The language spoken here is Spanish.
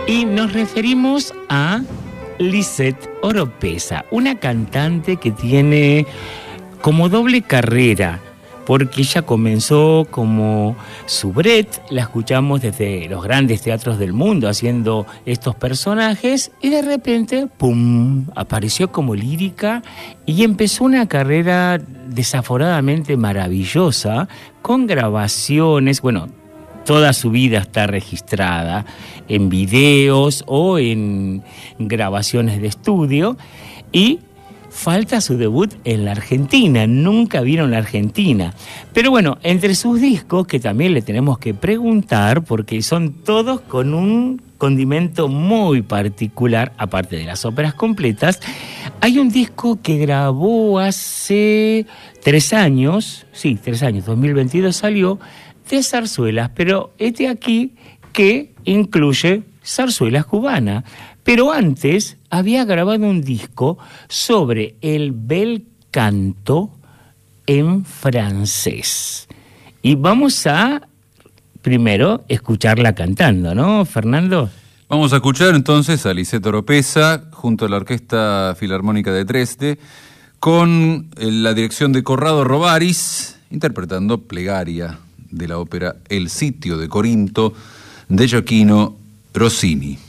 Y nos referimos a Lisette Oropesa, una cantante que tiene como doble carrera, porque ella comenzó como soubrette, la escuchamos desde los grandes teatros del mundo haciendo estos personajes, y de repente, ¡pum!, apareció como lírica y empezó una carrera desaforadamente maravillosa, con grabaciones, bueno, toda su vida está registrada en videos o en grabaciones de estudio, y falta su debut en la Argentina, nunca vieron la Argentina. Pero bueno, entre sus discos, que también le tenemos que preguntar, porque son todos con un condimento muy particular, aparte de las óperas completas, hay un disco que grabó hace 3 años, 2022 salió, de zarzuelas, pero este aquí que incluye zarzuelas cubanas. Pero antes había grabado un disco sobre el bel canto en francés. Y vamos a, primero, escucharla cantando, ¿no, Fernando? Vamos a escuchar entonces a Lisette Oropesa junto a la Orquesta Filarmónica de Dresde, con la dirección de Corrado Robaris, interpretando Plegaria de la ópera El sitio de Corinto de Gioachino Rossini.